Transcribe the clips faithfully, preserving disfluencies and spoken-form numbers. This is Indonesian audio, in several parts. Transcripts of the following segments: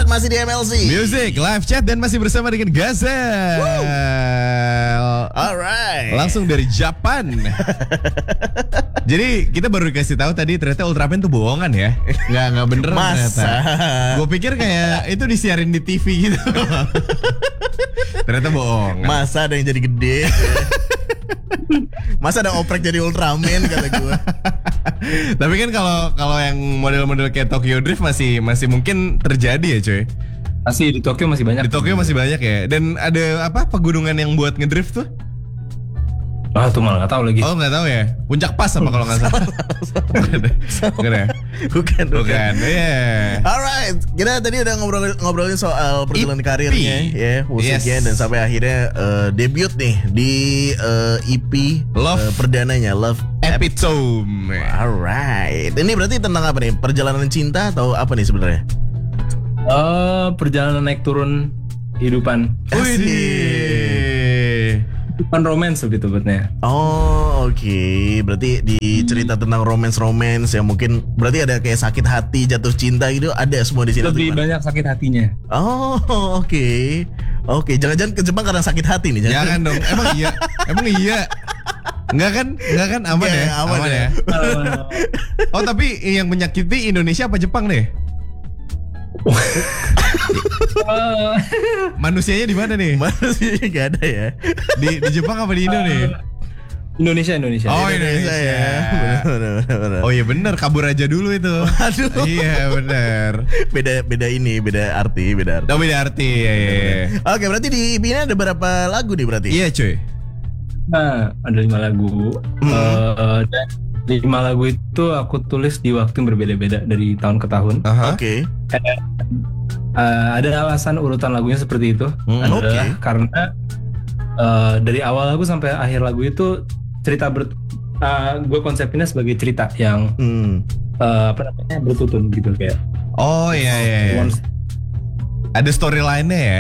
Alright, masih di M L C Music, live chat dan masih bersama dengan Gazel. Alright. Langsung dari Japan. Jadi kita baru dikasih tahu tadi ternyata Ultraman tuh bohongan ya. Nggak nggak bener ternyata. Gue pikir kayak itu disiarin di T V gitu. Ternyata bohong. Masa ada yang jadi gede? Masa ada oprek jadi Ultraman kata gue. Tapi kan kalau kalau yang model-model kayak Tokyo Drift masih masih mungkin terjadi ya cuy. Masih di Tokyo masih banyak. Di Tokyo masih banyak ya. Dan ada apa pegunungan yang buat ngedrift tuh? Ah tuh malah nggak tahu lagi. Oh nggak tahu ya. Puncak Pas apa kalau nggak salah? Bukan ya? Bukan, Bukan. Iya. Alright, kita tadi udah ngobrolin, ngobrolin soal perjalanan karirnya, ya musiknya, Yes. dan sampai akhirnya uh, debut nih di uh, E P Love uh, perdananya Love Epitome. Alright, ini berarti tentang apa nih? Perjalanan cinta atau apa nih sebenarnya? Eh, perjalanan naik turun kehidupan. Wih. Bukan romance lebih tepatnya. Oh oke, okay. Berarti di cerita tentang romance-romance yang mungkin berarti ada kayak sakit hati, jatuh cinta gitu, ada semua di sini. Lebih banyak sakit hatinya. Oh oke, okay. Oke, okay. Jangan-jangan ke Jepang karena sakit hati nih? Jangan, jangan dong, emang iya, emang iya. Enggak kan, enggak kan aman ya, ya, aman, aman ya. ya. Oh tapi yang menyakiti Indonesia apa Jepang nih? Manusianya di mana nih? Manusianya nggak ada ya. Di di Jepang apa di Indo nih? Indonesia, Indonesia. Oh Indonesia, Indonesia ya. Benar, benar, benar, benar. Oh iya benar, kabur aja dulu itu. Aduh. Iya benar. Beda beda ini, beda arti, beda arti. Oh beda arti ya. ya, ya. Oke, berarti di E P ini ada berapa lagu nih berarti? Iya cuy. Nah, ada lima lagu. Hmm. Uh, dan lima lagu itu aku tulis di waktu yang berbeda-beda dari tahun ke tahun. Aha. Oke. Kayak, uh, ada alasan urutan lagunya seperti itu. Hmm, adalah oke. karena uh, dari awal lagu sampai akhir lagu itu cerita ber, uh, gue konsepinnya sebagai cerita yang Hmm. uh, apa namanya bertutur gitu kayak. Oh iya iya. iya. One Ada storyline-nya ya.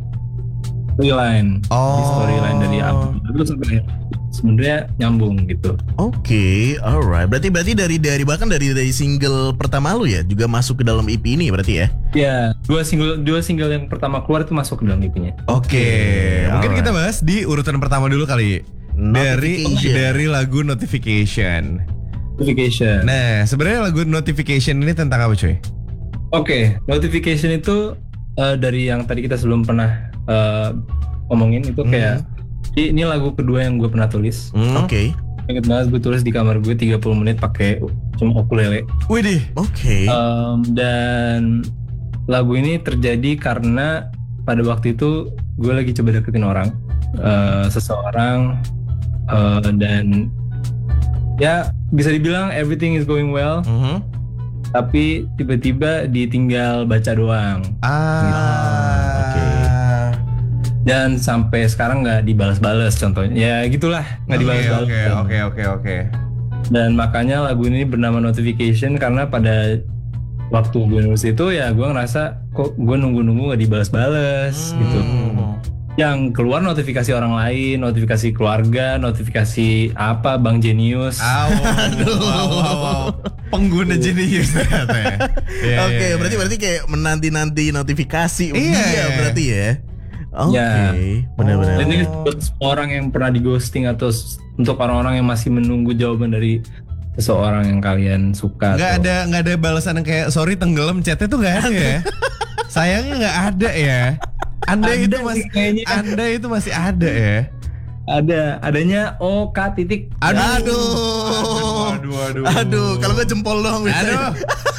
storyline. Oh. Di storyline dari album lagu sampai akhir. Sebenarnya nyambung gitu. Oke, alright. Berarti berarti dari dari bahkan dari dari single pertama lu ya juga masuk ke dalam E P ini berarti ya? Ya, dua single dua single yang pertama keluar itu masuk ke dalam E P-nya. Oke. Mungkin alright. kita bahas di urutan pertama dulu kali. Dari Notification. dari lagu Notification. Notification. Nah, sebenarnya lagu Notification ini tentang apa cuy? Oke, Notification itu uh, dari yang tadi kita sebelum pernah uh, ngomongin itu kayak ini, ini lagu kedua yang gue pernah tulis. Hmm, Oke. Ingat banget gue tulis di kamar gue tiga puluh menit pakai cuma ukulele. Widih. Oke. Um, dan lagu ini terjadi karena pada waktu itu gue lagi coba deketin orang, uh, seseorang, uh, dan ya bisa dibilang everything is going well, Mhm. tapi tiba-tiba ditinggal baca doang. Ah. Oke. Dan sampai sekarang nggak dibalas-balas contohnya. Ya gitulah, nggak Oke dibalas-balas. oke oke oke oke. Dan makanya lagu ini bernama Notification karena pada waktu gue nulis itu ya gue ngerasa kok gue nunggu-nunggu nggak dibalas-balas gitu. Yang keluar notifikasi orang lain, notifikasi keluarga, notifikasi apa Bang Genius. Aw, wow, wow, wow. Pengguna jenius ternyata ya. Iya, Oke, iya, berarti iya. berarti kayak menanti-nanti notifikasi Iya. dia berarti ya. Oke, Ya. benar-benar. Dan ini buat semua orang yang pernah di ghosting atau s- untuk orang-orang yang masih menunggu jawaban dari seseorang yang kalian suka. Nggak atau- ada nggak ada balasan yang kayak sorry tenggelam chatnya tuh nggak ada ya. Sayangnya nggak ada ya. Anda Ada itu sih masih kayaknya. Anda itu masih ada ya. Ada, adanya O K titik. Aduh. Aduh, aduh, aduh. Aduh, kalau nggak jempol doang bisa. Aduh.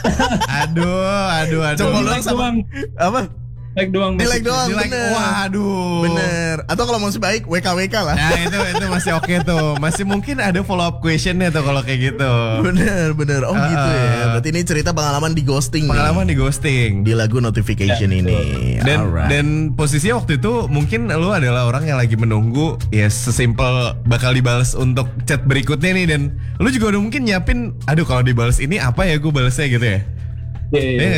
Aduh, aduh, aduh. Jempol Di doang like sama doang, apa? like doang. Di like message. doang, Di like, bener. waduh. Bener. Atau kalau masih baik W K W K lah. Nah itu itu masih oke tuh. Masih mungkin ada follow up questionnya tuh kalau kayak gitu. Bener, bener. Oh Uh-uh. gitu ya. Berarti ini cerita pengalaman di ghosting nih. Pengalaman di ghosting. Di lagu Notification Ya, ini. Dan Alright. dan posisinya waktu itu mungkin lu adalah orang yang lagi menunggu ya sesimpel bakal dibalas untuk chat berikutnya nih, dan lu juga udah mungkin nyiapin aduh kalau dibalas ini apa ya gue balasnya gitu ya. Iya, iya. Iya gak sih?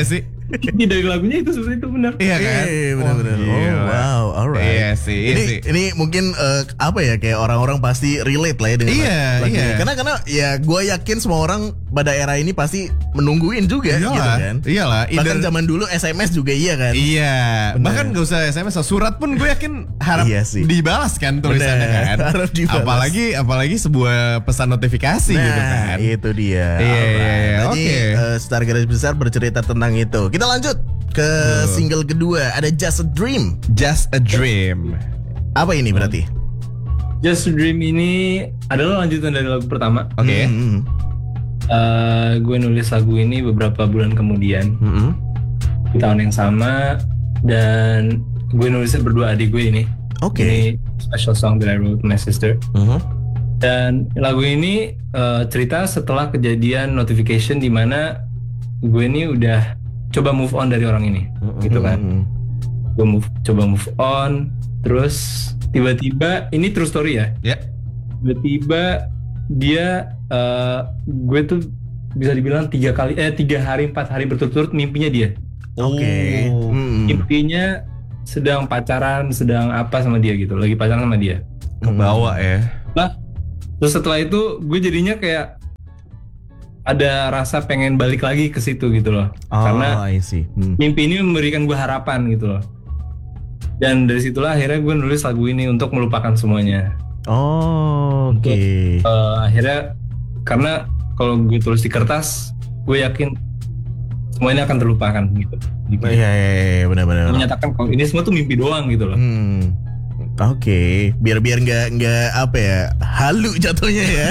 Ini dari lagunya itu seperti itu benar. Iya kan? Eh, benar-benar. Oh, Oh, gila. wow, alright. Iya sih, iya Ini sih. ini mungkin eh, apa ya kayak orang-orang pasti relate lah ya dengan Iya, lagu ini. iya. Karena karena ya gue yakin semua orang pada era ini pasti menungguin juga gitu Iyalah, kan. iyalah. Bahkan Either- zaman dulu S M S juga iya kan. Iya, Bener. bahkan gak usah S M S, surat pun gue yakin harap Iya sih. dibalas kan tulisannya Bener, kan. harap dibalas. Apalagi apalagi sebuah pesan notifikasi Nah, gitu kan. itu dia. Iya, iya, Alright. iya. Berarti Oke. eh, Star Garis Besar bercerita tentang itu. Kita lanjut ke single kedua. Ada Just a Dream. Just a Dream. Apa ini berarti? Just a Dream ini adalah lanjutan dari lagu pertama. Oke. Hmm, Eh, gue nulis lagu ini beberapa bulan kemudian hmm, hmm. di tahun yang sama, dan gue nulisnya berdua adik gue ini. Oke. Ini special song that I wrote with my sister. Mhm. Dan lagu ini eh, cerita setelah kejadian notification di mana gue ini udah coba move on dari orang ini, gitu kan. Hmm. Gue move, coba move on, terus tiba-tiba ini true story ya. Ya. Tiba-tiba dia, eh, gue tuh bisa dibilang tiga kali, eh tiga hari empat hari berturut-turut mimpinya dia. Oke. Oh. Hmm. Mimpinya sedang pacaran, sedang apa sama dia gitu, lagi pacaran sama dia. Kebawa ya. Nah, terus setelah itu gue jadinya kayak ada rasa pengen balik lagi ke situ gitu loh. Oh, Karena I see. Hmm. mimpi ini memberikan gue harapan gitu loh. Dan dari situlah akhirnya gue nulis lagu ini untuk melupakan semuanya. Oh, oke. Eh, akhirnya karena kalau gue tulis di kertas, gue yakin semuanya akan terlupakan gitu. Gitu. Iya, iya, iya, benar-benar. Menyatakan kalau ini semua tuh mimpi doang gitu loh. Hmm. Oke, biar biar nggak nggak apa ya halu jatuhnya ya.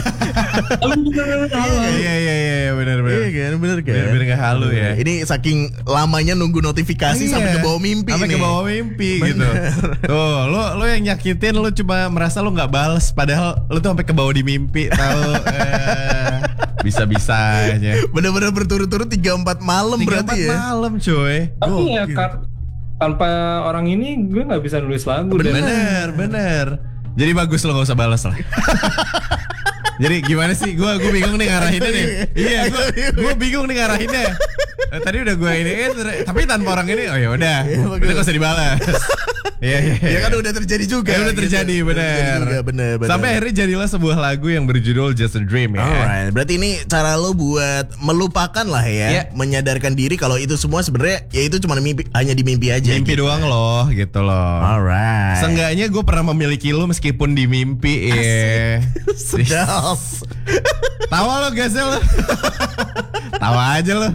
Iya iya iya benar benar. Iya kan, benar kan. Biar biar nggak halu ya. Ini saking lamanya nunggu notifikasi Iya. sampai ke bawah mimpi Sampai nih. ke bawah mimpi gitu. Tuh, lo lo yang nyakitin lo cuma merasa lo nggak bales, padahal lo tuh sampai ke bawah di mimpi, tahu? eh, bisa-bisanya. Bener-bener berturut-turut tiga empat malam Tiga berarti empat ya. malam cuy. Tapi ya Gokil. Kak, tanpa orang ini gue nggak bisa nulis lagu. Dan Bener bener. Jadi bagus lo gak usah balas lah. Jadi gimana sih? Gue gue bingung nih ngarahinnya nih. Iya, gue gue bingung nih ngarahinnya. Eh, tadi udah gue ini kan, tapi tanpa orang ini, oh ya udah, udah gak usah dibalas. Iya iya. Ya kan udah terjadi juga. Ya udah terjadi gitu. Udah terjadi bener. juga, bener, bener. Sampai akhirnya jadilah sebuah lagu yang berjudul Just a Dream ya. Alright, berarti ini cara lo buat melupakan lah ya, Iya. menyadarkan diri kalau itu semua sebenarnya ya itu cuma mimpi, hanya di mimpi aja. Mimpi gitu. doang loh gitu loh. Alright. Seenggaknya gue pernah memiliki lo meskipun di mimpi ya. Sedap. Tawa lo Gazel lo. Tawa aja lo.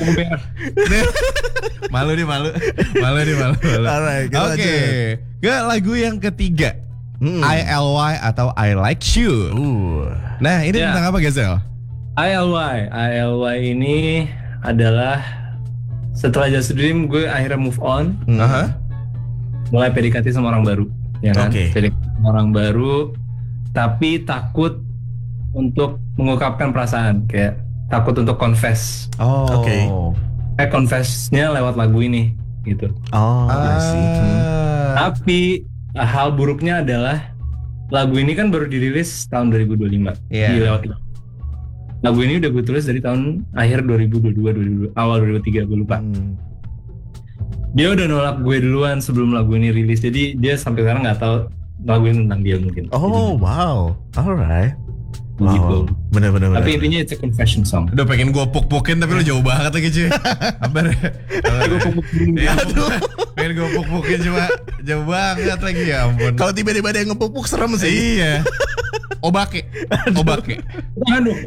Malu nih malu. Malu nih malu. malu. Alright, kita Oke. lanjut. Ke lagu yang ketiga. Hmm. I L Y atau I Like You. Uh. Nah, ini Ya. tentang apa Gazel? I L Y, I L Y ini adalah setelah Just a Dream gue akhirnya move on, Hmm. Aha. mulai P D K T sama orang baru, ya kan? Oke. P D K T sama orang baru, tapi takut untuk mengungkapkan perasaan, kayak takut untuk confess. Oh. Oke. Kayak confessnya lewat lagu ini, gitu. Oh, I see. Hmm. Ah. Tapi hal buruknya adalah lagu ini kan baru dirilis tahun dua ribu dua puluh lima. Iya. Dilewati. Lagu ini udah gue tulis dari tahun akhir dua ribu dua puluh dua, dua ribu, awal dua ribu dua puluh tiga, gue lupa. Hmm. Dia udah nolak gue duluan sebelum lagu ini rilis, jadi dia sampai sekarang nggak tahu lagu ini tentang dia mungkin. Oh, wow. Alright. Jadi, gitu. Wow. Bener bener bener. Tapi intinya it's a confession song. Udah pengen gue puk-pukin tapi lu jauh banget lagi cuy. Kabar. Gue pupuk-pukin Ya, dia. pengen gue puk-pukin cuma jauh banget lagi ya ampun. Kalau tiba-tiba ada yang ngepupuk serem sih. Iya. Obake. Obake. Aduh.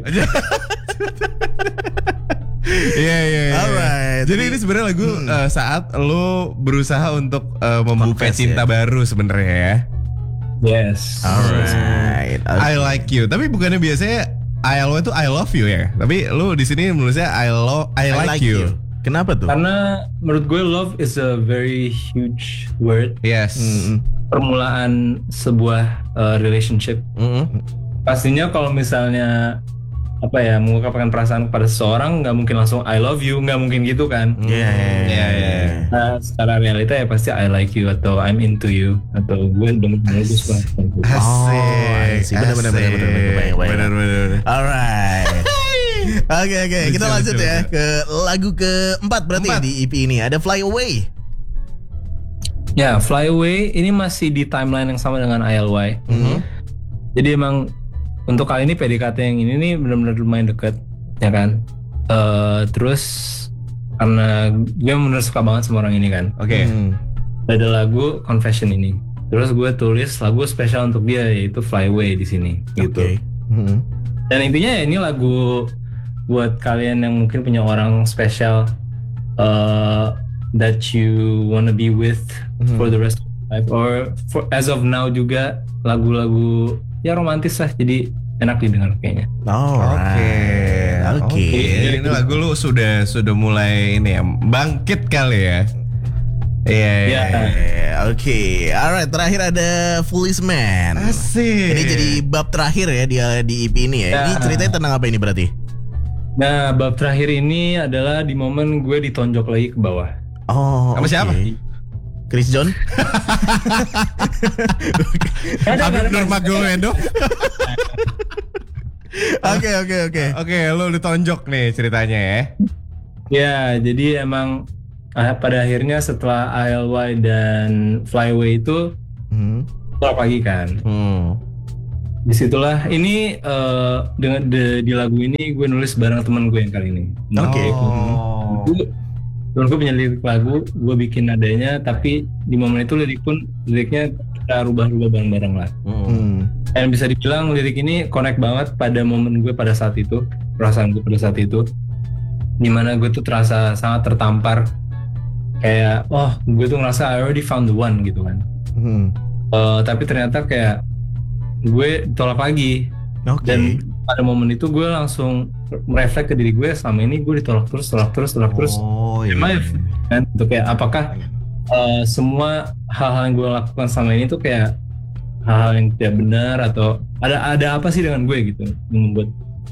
Iya iya iya. Alright. Jadi ini sebenarnya lagu eh, saat lo berusaha untuk eh, membuka Confess, cinta ya. baru sebenarnya ya. Yes. Alright. I like you. Tapi bukannya biasanya I L Y itu I love you ya. Tapi lu di sini menulisnya I love I, like, you. Kenapa tuh? Karena menurut gue love is a very huge word. Yes. Mm-mm. Permulaan sebuah uh, relationship. Mm-mm. Pastinya kalau misalnya apa ya mengungkapkan perasaan kepada seseorang, nggak mungkin langsung I love you, nggak mungkin gitu kan. Iya, iya, iya. Nah, secara realita ya pasti I like you atau I'm into you atau gue demen bagus lah. Asik. Oh, I see. Bener, bener, bener, bener, bener, kebayang, kebayang. Bener bener bener. Alright. Oke oke, kita Lucu, lanjut lucu, ya lucu. ke lagu keempat berarti Empat. di E P ini ada Fly Away. Ya, Fly Away ini masih di timeline yang sama dengan I L Y. Mhm. Jadi emang untuk kali ini P D K T yang ini nih benar-benar lumayan deket, ya kan. Eh, terus karena gue bener suka banget sama orang ini kan. Oke. Hmm. Ada lagu Confession ini. Terus gue tulis lagu spesial untuk dia yaitu Fly Away di sini gitu. Oke. Mhm. Dan intinya ya ini lagu buat kalian yang mungkin punya orang spesial uh, that you wanna be with Mhm. for the rest of your life, or for, as of now juga lagu-lagu ya romantis lah, jadi enak didengar kayaknya. Oke. Oke. Jadi ini lagu lu sudah sudah mulai ini ya bangkit kali ya. Iya. Iya. iya. Oke, alright. Terakhir ada Foolish Man. Asik. Ini jadi bab terakhir ya dia di E P ini ya. Ya. Ini ceritanya tentang apa ini berarti? Nah, bab terakhir ini adalah di momen gue ditonjok lagi ke bawah. Oh, Sama oke. siapa? Chris John. Habib Nurmagomedov. Oke oke oke. Oke, lu ditonjok nih ceritanya ya. Ya, jadi emang ah, pada akhirnya setelah I L Y dan Fly Away itu Hmm. tolak lagi kan. Hmm. Disitulah ini eh, dengan de- di lagu ini gue nulis bareng teman gue yang kali ini. Oke. Oh. Gue temen gue punya lirik lagu, gue bikin nadanya, tapi di momen itu lirik pun liriknya kita rubah-rubah bareng-bareng lah. Hmm. Dan bisa dibilang lirik ini connect banget pada momen gue pada saat itu, perasaan gue pada saat itu, dimana gue tuh terasa sangat tertampar, kayak, oh gue tuh ngerasa I already found the one gitu kan. Hmm. Eh, tapi ternyata kayak gue ditolak lagi. Oke. Dan pada momen itu gue langsung mereflek ke diri gue, selama ini gue ditolak terus, tolak terus, tolak terus. Oh iya. Am I- kan untuk kayak apakah uh, semua hal-hal yang gue lakukan selama ini tuh kayak hal-hal yang tidak benar, atau ada ada apa sih dengan gue gitu yang membuat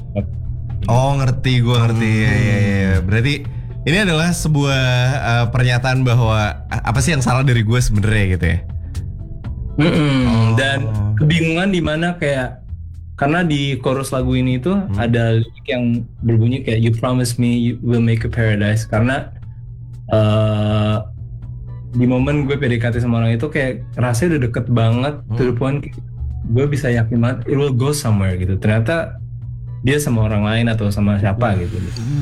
Oh ngerti, gue ngerti. Iya iya iya. Berarti ini adalah sebuah uh, pernyataan bahwa a- apa sih yang salah dari gue sebenarnya gitu ya. Mm-mm. Oh. Dan kebingungan di mana kayak, karena di chorus lagu ini tuh Hmm. ada lirik yang berbunyi kayak you promise me you will make a paradise, karena uh, di momen gue P D K T sama orang itu kayak rasanya udah deket banget, Hmm. to the point gue bisa yakin banget it will go somewhere gitu. Ternyata dia sama orang lain atau sama siapa gitu.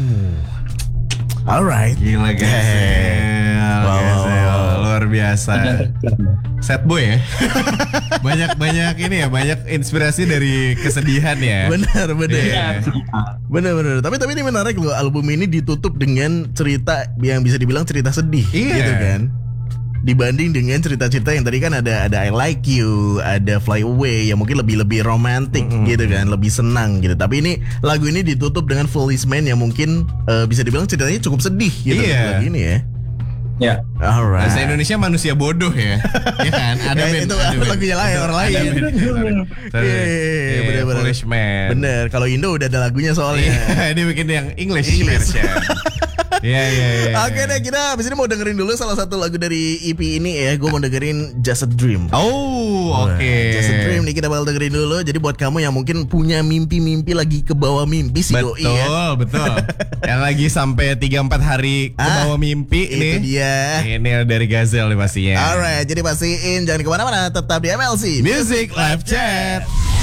Alright. Gila guys. Wow, wow, wow. Luar biasa. Sad boy ya. banyak banyak ini ya, banyak inspirasi dari kesedihan ya. Benar benar. Iya. Benar benar. Tapi tapi ini menarik loh, album ini ditutup dengan cerita yang bisa dibilang cerita sedih, Iya. gitu kan? Dibanding dengan cerita-cerita yang tadi kan ada ada I Like You, ada Fly Away yang mungkin lebih lebih romantis gitu kan, lebih senang gitu. Tapi ini lagu ini ditutup dengan Foolish Man yang mungkin eh, bisa dibilang ceritanya cukup sedih gitu Iya. lagu ini ya. Ya. Alright. Bahasa Indonesia manusia bodoh ya. Iya kan? Ada Ya, band, itu ada band. lagunya lain, Ada- orang ada lain. band. Sorry. Iya, Iya, bener-bener. Foolish Man. Bener, kalau Indo udah ada lagunya soalnya. Iya, dia bikin yang English, English. version. Iya iya iya. Oke deh, kita abis ini mau dengerin dulu salah satu lagu dari E P ini ya. Gue mau dengerin Just a Dream. Oh, oke. Wah, Just a Dream nih kita bakal dengerin dulu. Jadi buat kamu yang mungkin punya mimpi-mimpi lagi ke bawah mimpi sih Betul, doi ya. betul. Yang lagi sampai tiga empat hari ke Ah, bawah mimpi itu nih. dia. Ini dari Gazel nih pastinya. Alright, jadi pastiin jangan kemana-mana, tetap di M L C Music Live Chat.